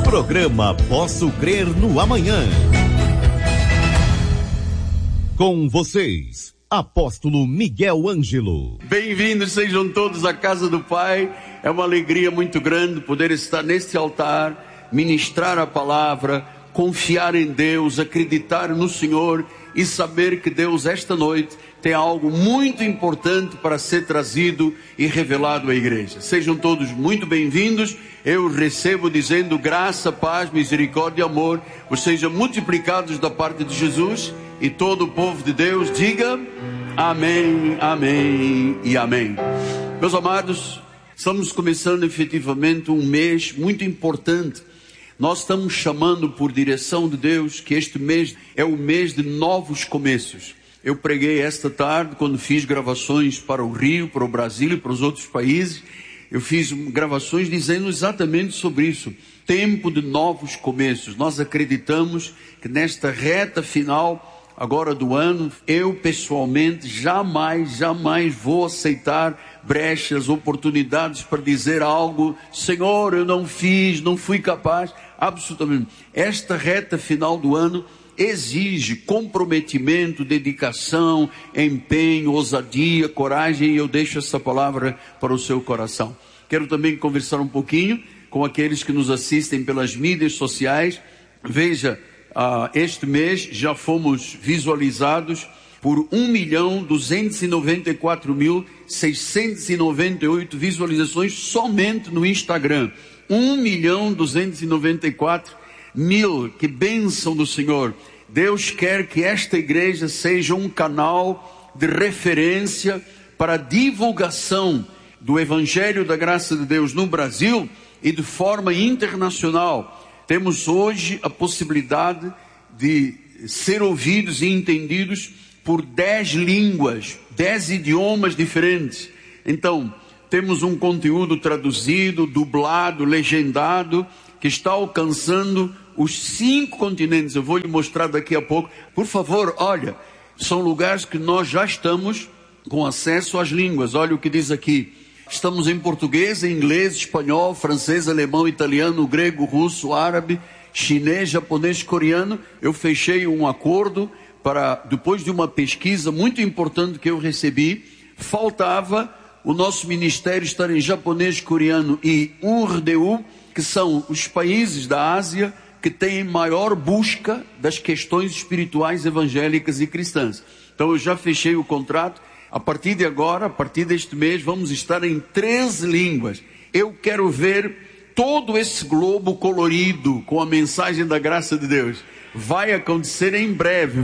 Programa Posso Crer no Amanhã. Com vocês, Apóstolo Miguel Ângelo. Bem-vindos sejam todos à casa do Pai. É uma alegria muito grande poder estar neste altar, ministrar a palavra, confiar em Deus, acreditar no Senhor e saber que Deus esta noite tem algo muito importante para ser trazido e revelado à igreja. Sejam todos muito bem-vindos. Eu recebo dizendo graça, paz, misericórdia e amor vos sejam multiplicados da parte de Jesus, e todo o povo de Deus diga amém, amém e amém. Meus amados, estamos começando efetivamente um mês muito importante. Nós estamos chamando por direção de Deus que este mês é o mês de novos começos. Eu preguei esta tarde, quando fiz gravações para o Rio, para o Brasil e para os outros países. Eu fiz gravações dizendo exatamente sobre isso. Tempo de novos começos. Nós acreditamos que nesta reta final agora do ano, eu pessoalmente jamais vou aceitar brechas, oportunidades para dizer algo: Senhor, eu não fiz, não fui capaz. Absolutamente. Esta reta final do ano exige comprometimento, dedicação, empenho, ousadia, coragem, e eu deixo essa palavra para o seu coração. Quero também conversar um pouquinho com aqueles que nos assistem pelas mídias sociais. Veja, este mês já fomos visualizados por 1.294.698 visualizações somente no Instagram. 1.294.000, que bênção do Senhor. Deus quer que esta igreja seja um canal de referência para a divulgação do Evangelho da Graça de Deus no Brasil e de forma internacional. Temos hoje a possibilidade de ser ouvidos e entendidos por 10 línguas, 10 idiomas diferentes. Então, temos um conteúdo traduzido, dublado, legendado, que está alcançando os 5 continentes. Eu vou lhe mostrar daqui a pouco. Por favor, olha, são lugares que nós já estamos com acesso às línguas. Olha o que diz aqui. Estamos em português, inglês, espanhol, francês, alemão, italiano, grego, russo, árabe, chinês, japonês, coreano. Eu fechei um acordo para, depois de uma pesquisa muito importante que eu recebi, faltava o nosso ministério estar em japonês, coreano e urdu, que são os países da Ásia que têm maior busca das questões espirituais, evangélicas e cristãs. Então eu já fechei o contrato. A partir de agora, a partir deste mês, vamos estar em 13 línguas. Eu quero ver todo esse globo colorido com a mensagem da graça de Deus. Vai acontecer em breve,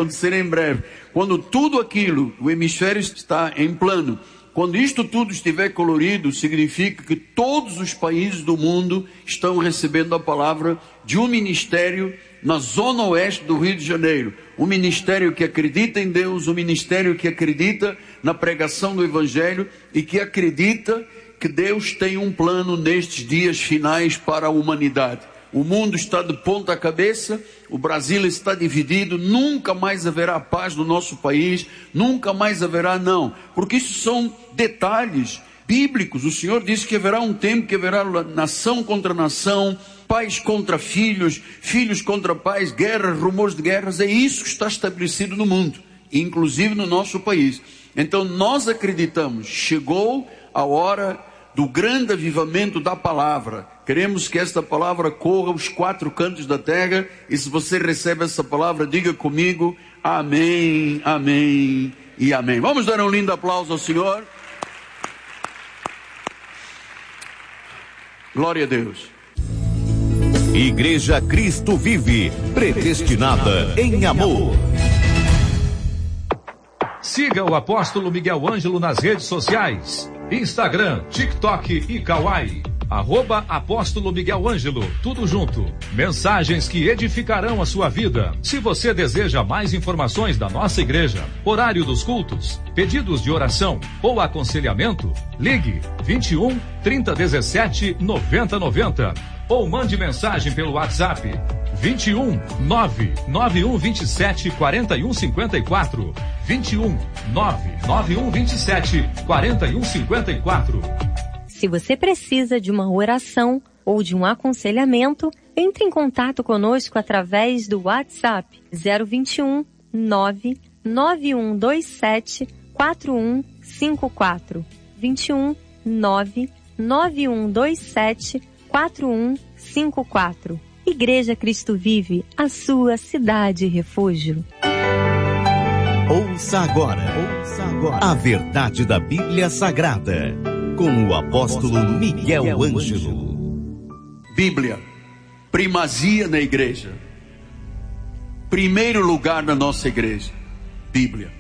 Quando tudo aquilo, o hemisfério está em plano, quando isto tudo estiver colorido, significa que todos os países do mundo estão recebendo a palavra de um ministério na zona oeste do Rio de Janeiro. Um ministério que acredita em Deus, um ministério que acredita na pregação do Evangelho e que acredita que Deus tem um plano nestes dias finais para a humanidade. O mundo está de ponta cabeça, o Brasil está dividido, nunca mais haverá paz no nosso país, nunca mais haverá, não, porque isso são detalhes bíblicos. O Senhor disse que haverá um tempo que haverá nação contra nação, pais contra filhos, filhos contra pais, guerras, rumores de guerras. É isso que está estabelecido no mundo, inclusive no nosso país. Então nós acreditamos, chegou a hora do grande avivamento da palavra. Queremos que esta palavra corra os 4 cantos da terra, e se você recebe essa palavra, diga comigo, amém, amém e amém. Vamos dar um lindo aplauso ao Senhor. Glória a Deus. Igreja Cristo Vive, predestinada em amor. Siga o Apóstolo Miguel Ângelo nas redes sociais: Instagram, TikTok e Kawaii. @Apóstolo Miguel Ângelo, tudo junto. Mensagens que edificarão a sua vida. Se você deseja mais informações da nossa igreja, horário dos cultos, pedidos de oração ou aconselhamento, ligue 21 3017 9090 ou mande mensagem pelo WhatsApp 21 99127 4154. 21 99127 4154. Se você precisa de uma oração ou de um aconselhamento, entre em contato conosco através do WhatsApp 021 99127 4154. 21 99127 4154. Igreja Cristo Vive, a sua cidade refúgio. Ouça agora a verdade da Bíblia Sagrada, com o apóstolo Miguel Ângelo. Bíblia, primazia na igreja. Primeiro lugar na nossa igreja, Bíblia.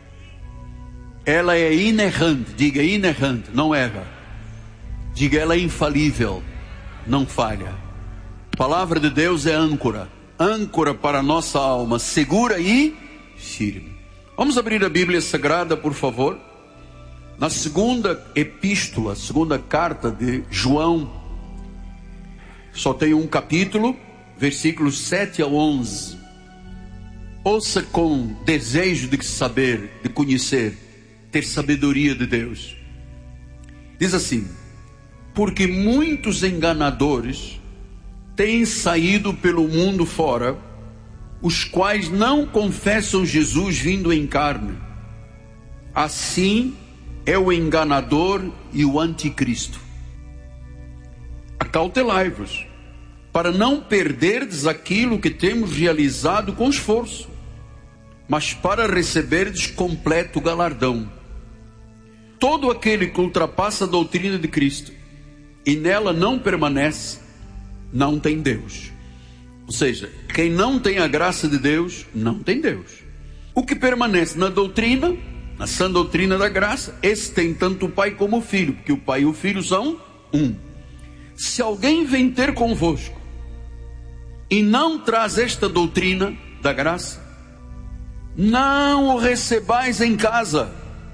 Ela é inerrante, diga inerrante, não erra. Diga, ela é infalível, não falha. A palavra de Deus é âncora para a nossa alma, segura e firme. Vamos abrir a Bíblia Sagrada, por favor. Na segunda epístola, segunda carta de João. Só tem um capítulo, versículos 7 a 11. Ouça com desejo de saber, de conhecer, ter sabedoria de Deus. Diz assim: porque muitos enganadores têm saído pelo mundo fora, os quais não confessam Jesus vindo em carne. Assim é o enganador e o anticristo. Acautelai-vos, para não perderdes aquilo que temos realizado com esforço, mas para receberdes completo galardão. Todo aquele que ultrapassa a doutrina de Cristo e nela não permanece, não tem Deus. Ou seja, quem não tem a graça de Deus, não tem Deus. O que permanece na doutrina, na sã doutrina da graça, esse tem tanto o Pai como o Filho, porque o Pai e o Filho são um. Se alguém vem ter convosco e não traz esta doutrina da graça, não o recebais em casa,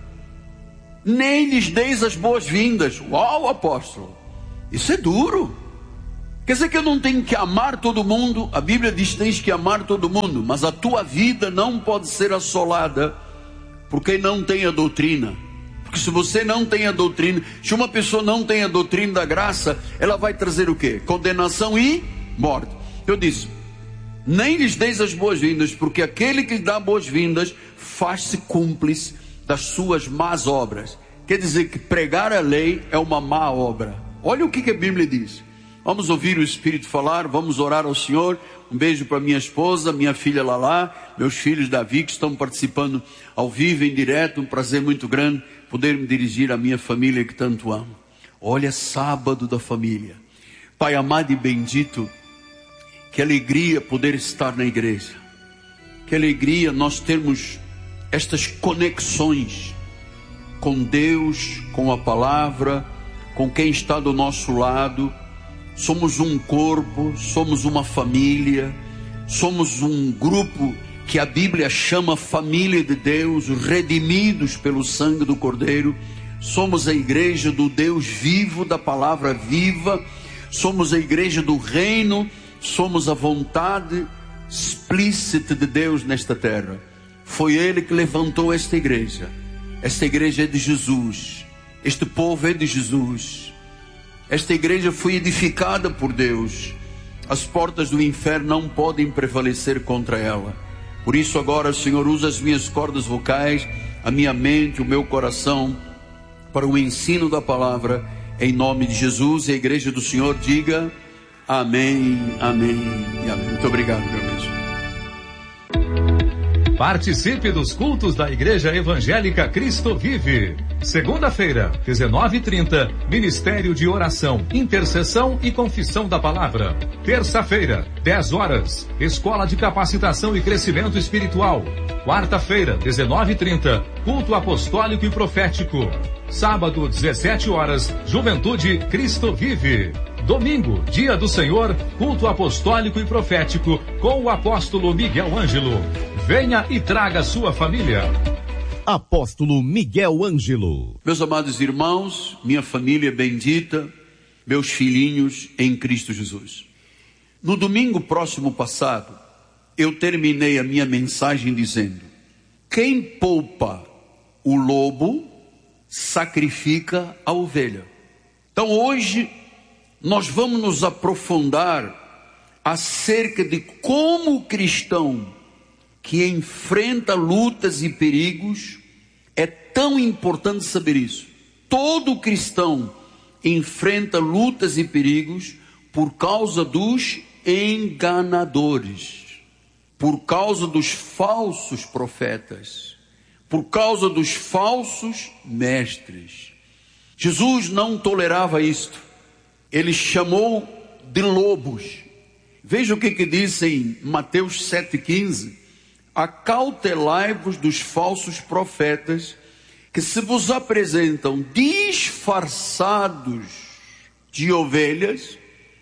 nem lhes deis as boas-vindas. Uau, apóstolo, isso é duro. Quer dizer que eu não tenho que amar todo mundo? A Bíblia diz que tens que amar todo mundo, mas a tua vida não pode ser assolada por quem não tem a doutrina. Porque se você não tem a doutrina, se uma pessoa não tem a doutrina da graça, ela vai trazer o quê? Condenação e morte. Eu disse, nem lhes deis as boas-vindas, porque aquele que dá boas-vindas faz-se cúmplice das suas más obras. Quer dizer que pregar a lei é uma má obra. Olha o que a Bíblia diz. Vamos ouvir o Espírito falar, vamos orar ao Senhor. Um beijo para minha esposa, minha filha Lala, meus filhos Davi, que estão participando ao vivo, em direto. Um prazer muito grande poder me dirigir à minha família que tanto amo. Olha, sábado da família. Pai amado e bendito, que alegria poder estar na igreja. Que alegria nós termos estas conexões com Deus, com a palavra, com quem está do nosso lado. Somos um corpo, somos uma família, somos um grupo que a Bíblia chama família de Deus, redimidos pelo sangue do Cordeiro. Somos a igreja do Deus vivo, da palavra viva. Somos a igreja do reino, somos a vontade explícita de Deus nesta terra. Foi Ele que levantou esta igreja. Esta igreja é de Jesus, este povo é de Jesus. Esta igreja foi edificada por Deus. As portas do inferno não podem prevalecer contra ela. Por isso agora, Senhor, usa as minhas cordas vocais, a minha mente, o meu coração, para o ensino da palavra, em nome de Jesus. E a igreja do Senhor diga amém, amém e amém. Muito obrigado, meu beijo. Participe dos cultos da Igreja Evangélica Cristo Vive. Segunda-feira, 19h30, Ministério de Oração, Intercessão e Confissão da Palavra. Terça-feira, 10 horas, Escola de Capacitação e Crescimento Espiritual. Quarta-feira, 19h30, Culto Apostólico e Profético. Sábado, 17 horas, Juventude Cristo Vive. Domingo, Dia do Senhor, Culto Apostólico e Profético, com o apóstolo Miguel Ângelo. Venha e traga sua família. Apóstolo Miguel Ângelo. Meus amados irmãos, minha família bendita, meus filhinhos em Cristo Jesus. No domingo próximo passado, eu terminei a minha mensagem dizendo: quem poupa o lobo, sacrifica a ovelha. Então hoje nós vamos nos aprofundar acerca de como o cristão que enfrenta lutas e perigos, é tão importante saber isso. Todo cristão enfrenta lutas e perigos por causa dos enganadores, por causa dos falsos profetas, por causa dos falsos mestres. Jesus não tolerava isto. Ele chamou de lobos. Veja o que diz em Mateus 7,15. Acautelai-vos dos falsos profetas, que se vos apresentam disfarçados de ovelhas,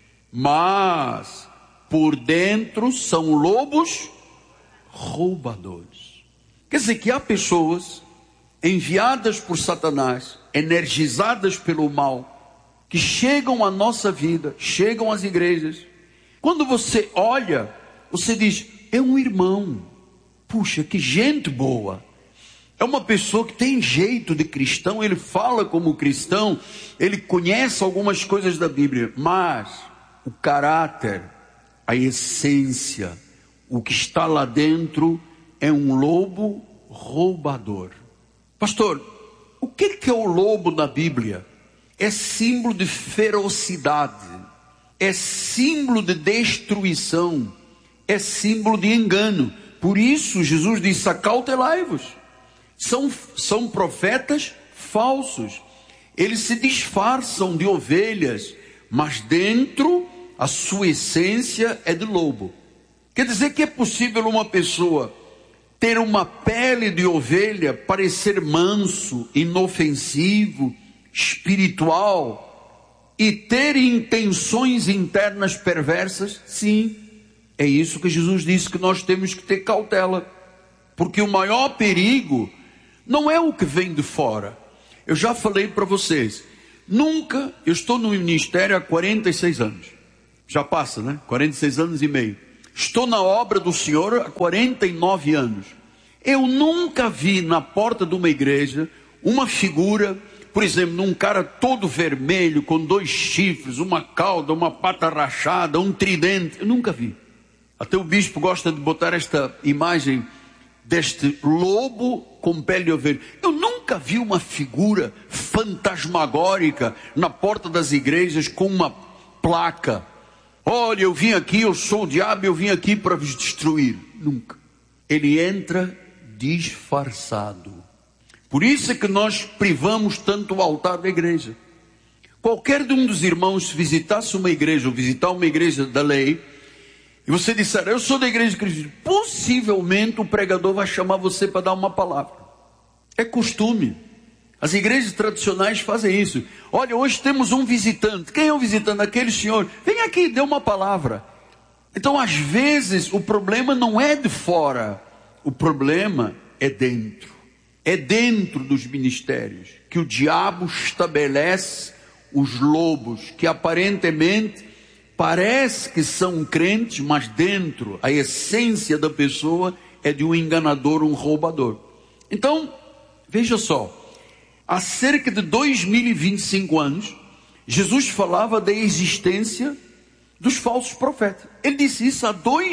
mas por dentro são lobos roubadores. Quer dizer que há pessoas enviadas por Satanás, energizadas pelo mal, que chegam à nossa vida, chegam às igrejas. Quando você olha, você diz, é um irmão. Puxa, que gente boa. É uma pessoa que tem jeito de cristão, ele fala como cristão, ele conhece algumas coisas da Bíblia, mas o caráter, a essência, o que está lá dentro é um lobo roubador. Pastor, o que é o lobo na Bíblia? É símbolo de ferocidade, é símbolo de destruição, é símbolo de engano. Por isso Jesus disse, acautelai-vos. São profetas falsos. Eles se disfarçam de ovelhas, mas dentro a sua essência é de lobo. Quer dizer que é possível uma pessoa ter uma pele de ovelha, parecer manso, inofensivo, espiritual e ter intenções internas perversas? Sim. É isso que Jesus disse que nós temos que ter cautela, porque o maior perigo não é o que vem de fora. Eu já falei para vocês, eu estou no ministério há 46 anos, já passa, né? 46 anos e meio. Estou na obra do Senhor há 49 anos. Eu nunca vi na porta de uma igreja uma figura, por exemplo, num cara todo vermelho, com 2 chifres, uma cauda, uma pata rachada, um tridente. Eu nunca vi. Até o bispo gosta de botar esta imagem deste lobo com pele de ovelha. Eu nunca vi uma figura fantasmagórica na porta das igrejas com uma placa. Olha, eu vim aqui, eu sou o diabo, eu vim aqui para vos destruir. Nunca. Ele entra disfarçado. Por isso é que nós privamos tanto o altar da igreja. Qualquer de um dos irmãos, se visitasse uma igreja, ou visitar uma igreja da lei, e você disser, eu sou da igreja de Cristo, possivelmente o pregador vai chamar você para dar uma palavra. É costume. As igrejas tradicionais fazem isso. Olha, hoje temos um visitante. Quem é o visitante? Aquele senhor. Vem aqui, dê uma palavra. Então, às vezes, o problema não é de fora. O problema é dentro. É dentro dos ministérios que o diabo estabelece os lobos, que aparentemente parece que são crentes, mas dentro, a essência da pessoa é de um enganador, um roubador. Então, veja só, há cerca de 2025 anos, Jesus falava da existência dos falsos profetas. Ele disse isso há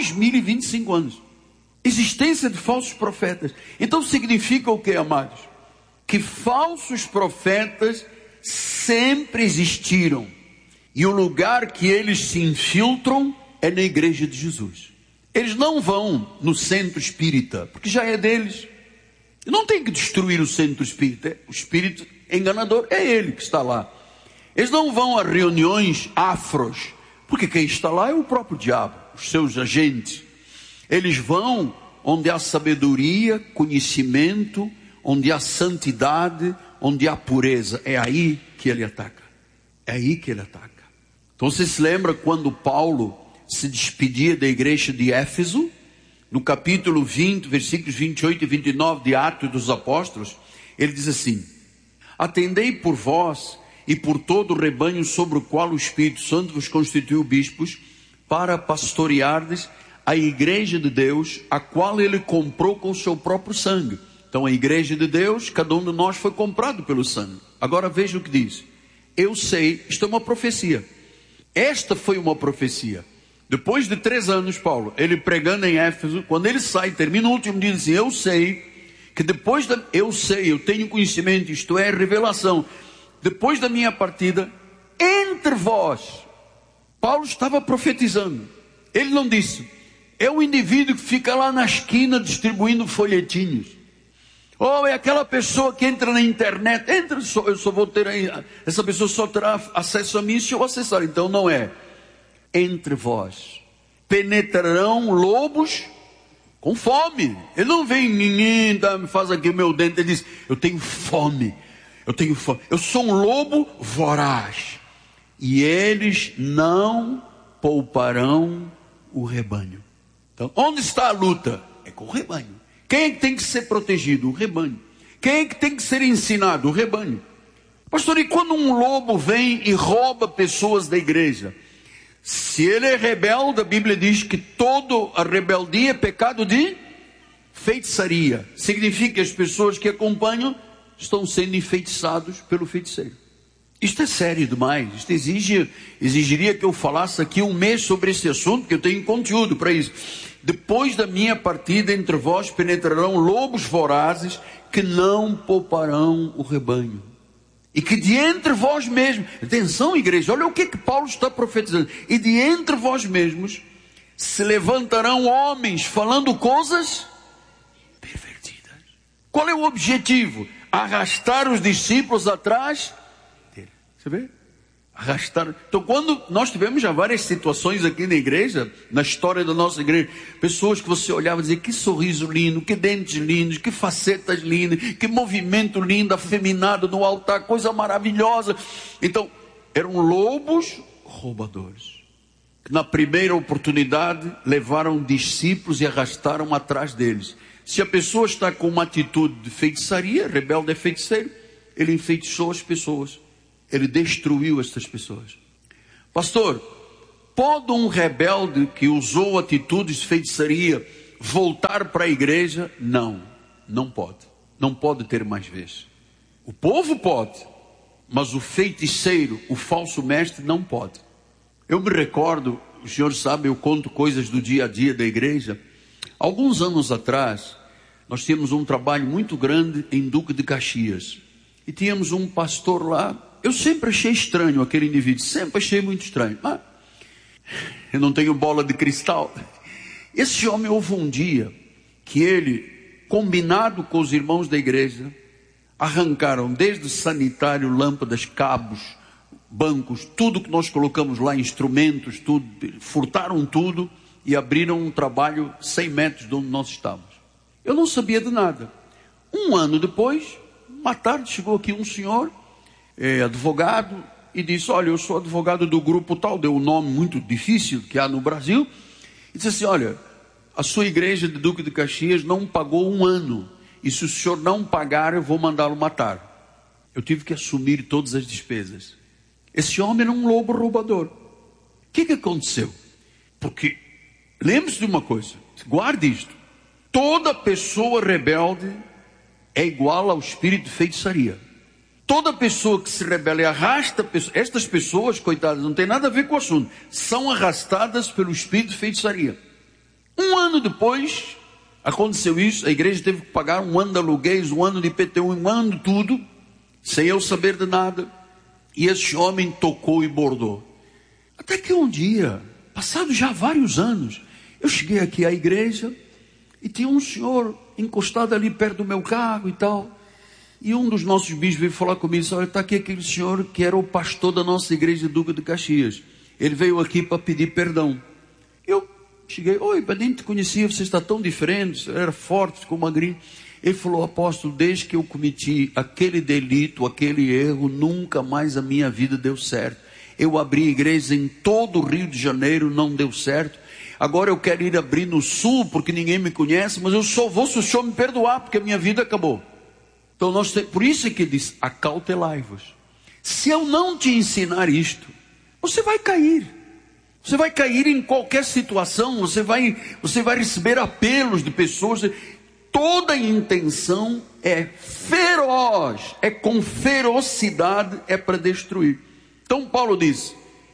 2025 anos. Existência de falsos profetas. Então significa o que, amados? Que falsos profetas sempre existiram. E o lugar que eles se infiltram é na igreja de Jesus. Eles não vão no centro espírita, porque já é deles. Não tem que destruir o centro espírita. O espírito enganador é ele que está lá. Eles não vão a reuniões afros, porque quem está lá é o próprio diabo, os seus agentes. Eles vão onde há sabedoria, conhecimento, onde há santidade, onde há pureza. É aí que ele ataca. É aí que ele ataca. Então você se lembra quando Paulo se despedia da igreja de Éfeso? No capítulo 20, versículos 28 e 29 de Atos dos Apóstolos, ele diz assim: atendei por vós e por todo o rebanho sobre o qual o Espírito Santo vos constituiu bispos, para pastoreardes a igreja de Deus, a qual ele comprou com o seu próprio sangue. Então a igreja de Deus, cada um de nós foi comprado pelo sangue. Agora veja o que diz. Eu sei, isto é uma profecia. Esta foi uma profecia. Depois de 3 anos, Paulo, ele pregando em Éfeso, quando ele sai, termina o último dia, diz assim: eu sei que depois da... eu tenho conhecimento, isto é, revelação. Depois da minha partida, entre vós... Paulo estava profetizando. Ele não disse: é um indivíduo que fica lá na esquina distribuindo folhetinhos. Ou é aquela pessoa que entra na internet. Eu só vou ter aí. Essa pessoa só terá acesso a mim se eu acessar. Então não é. Entre vós penetrarão lobos com fome. Ele não vem, ninguém me faz aqui o meu dente. Ele diz: eu tenho fome. Eu sou um lobo voraz. E eles não pouparão o rebanho. Então, onde está a luta? É com o rebanho. Quem é que tem que ser protegido? O rebanho. Quem é que tem que ser ensinado? O rebanho. Pastor, e quando um lobo vem e rouba pessoas da igreja? Se ele é rebelde, a Bíblia diz que toda a rebeldia é pecado de feitiçaria. Significa que as pessoas que acompanham estão sendo enfeitiçados pelo feiticeiro. Isto é sério demais. Isto exigiria que eu falasse aqui 1 mês sobre esse assunto, porque eu tenho conteúdo para isso. Depois da minha partida, entre vós penetrarão lobos vorazes que não pouparão o rebanho. E que de entre vós mesmos... Atenção, igreja, olha o que Paulo está profetizando. E de entre vós mesmos se levantarão homens falando coisas pervertidas. Qual é o objetivo? Arrastar os discípulos atrás... Você vê? Arrastar. Então, quando nós tivemos já várias situações aqui na igreja, na história da nossa igreja, pessoas que você olhava e dizia: que sorriso lindo, que dentes lindos, que facetas lindas, que movimento lindo, afeminado no altar, coisa maravilhosa. Então, eram lobos roubadores, que na primeira oportunidade levaram discípulos e arrastaram atrás deles. Se a pessoa está com uma atitude de feitiçaria, rebelde é feiticeiro, ele enfeitiçou as pessoas. Ele destruiu estas pessoas. Pastor, pode um rebelde que usou atitudes de feitiçaria voltar para a igreja? Não, não pode. Não pode ter mais vez. O povo pode, mas o feiticeiro, o falso mestre, não pode. Eu me recordo, o senhor sabe, eu conto coisas do dia a dia da igreja. Alguns anos atrás, nós tínhamos um trabalho muito grande em Duque de Caxias. E tínhamos um pastor lá. Eu sempre achei estranho aquele indivíduo, sempre achei muito estranho. Mas eu não tenho bola de cristal. Esse homem, houve um dia que ele, combinado com os irmãos da igreja, arrancaram desde sanitário, lâmpadas, cabos, bancos, tudo que nós colocamos lá, instrumentos, tudo, furtaram tudo e abriram um trabalho 100 metros de onde nós estávamos. Eu não sabia de nada. 1 ano depois, uma tarde, chegou aqui um senhor, advogado, e disse: olha, eu sou advogado do grupo tal, deu um nome muito difícil que há no Brasil, e disse assim: olha, a sua igreja de Duque de Caxias não pagou 1 ano, e se o senhor não pagar, eu vou mandá-lo matar. Eu tive que assumir todas as despesas. Esse homem era um lobo roubador. O que aconteceu? Porque, lembre-se de uma coisa, guarde isto: toda pessoa rebelde é igual ao espírito de feitiçaria. Toda pessoa que se rebela e arrasta, estas pessoas, coitadas, não tem nada a ver com o assunto, são arrastadas pelo espírito de feitiçaria. 1 ano depois, aconteceu isso, a igreja teve que pagar 1 ano de aluguéis, 1 ano de IPTU, 1 ano de tudo, sem eu saber de nada. E esse homem tocou e bordou. Até que um dia, passado já vários anos, eu cheguei aqui à igreja e tinha um senhor encostado ali perto do meu carro e tal. E um dos nossos bispos veio falar comigo e disse: olha, está aqui aquele senhor que era o pastor da nossa igreja de Duque de Caxias. Ele veio aqui para pedir perdão. Eu cheguei: oi, eu nem te conhecia, você está tão diferente, você era forte, ficou magrinho. Ele falou: apóstolo, desde que eu cometi aquele delito, aquele erro, nunca mais a minha vida deu certo. Eu abri igrejas em todo o Rio de Janeiro, não deu certo. Agora eu quero ir abrir no sul, porque ninguém me conhece, mas eu só vou se o senhor me perdoar, porque a minha vida acabou. Então por isso é que ele diz: acautelai-vos. Se eu não te ensinar isto, você vai cair. Você vai cair em qualquer situação, você vai receber apelos de pessoas. Toda intenção é feroz, é com ferocidade, é para destruir. Então Paulo diz: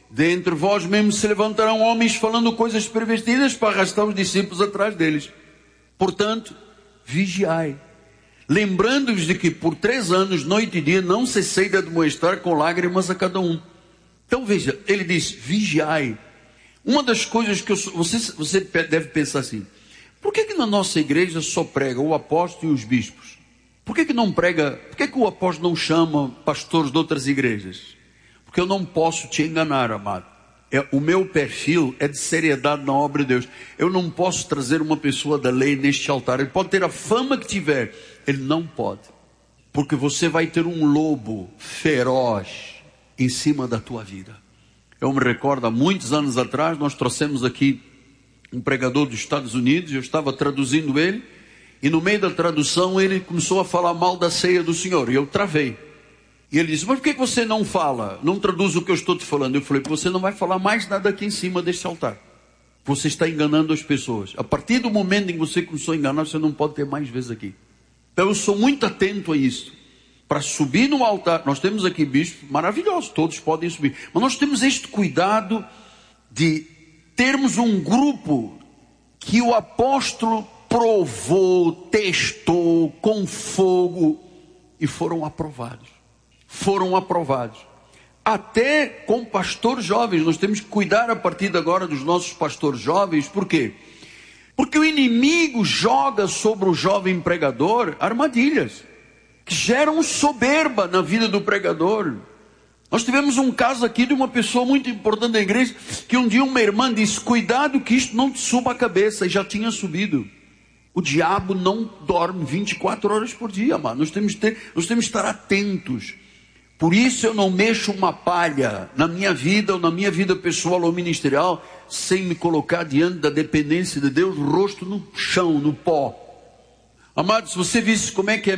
dentre vós mesmos se levantarão homens falando coisas pervertidas para arrastar os discípulos atrás deles. Portanto, vigiai, lembrando-vos de que por 3 anos, noite e dia, não cessei de admoestar com lágrimas a cada um. Então veja, ele diz, vigiai. Uma das coisas que você deve pensar assim, por que na nossa igreja só prega o apóstolo e os bispos? Por que não prega, por que o apóstolo não chama pastores de outras igrejas? Porque eu não posso te enganar, amado. O meu perfil é de seriedade na obra de Deus. Eu não posso trazer uma pessoa da lei neste altar. Ele pode ter a fama que tiver, ele não pode. Porque você vai ter um lobo feroz em cima da tua vida. Eu me recordo, há muitos anos atrás, nós trouxemos aqui um pregador dos Estados Unidos, eu estava traduzindo ele, e no meio da tradução ele começou a falar mal da ceia do Senhor, e eu travei. E ele disse, mas por que você não fala, não traduz o que eu estou te falando? Eu falei, você não vai falar mais nada aqui em cima deste altar. Você está enganando as pessoas. A partir do momento em que você começou a enganar, você não pode ter mais vezes aqui. Então eu sou muito atento a isso. Para subir no altar, nós temos aqui bispos maravilhosos, todos podem subir. Mas nós temos este cuidado de termos um grupo que o apóstolo provou, testou com fogo e foram aprovados. Foram aprovados. Até com pastores jovens, nós temos que cuidar a partir de agora dos nossos pastores jovens. Por quê? Porque o inimigo joga sobre o jovem pregador armadilhas que geram soberba na vida do pregador. Nós tivemos um caso aqui de uma pessoa muito importante da igreja, que um dia uma irmã disse, cuidado que isto não te suba a cabeça, e já tinha subido. O diabo não dorme 24 horas por dia, amado. Nós temos que estar atentos. Por isso eu não mexo uma palha na minha vida, ou na minha vida pessoal ou ministerial, sem me colocar diante da dependência de Deus, rosto no chão, no pó. Amado, se você visse como é que é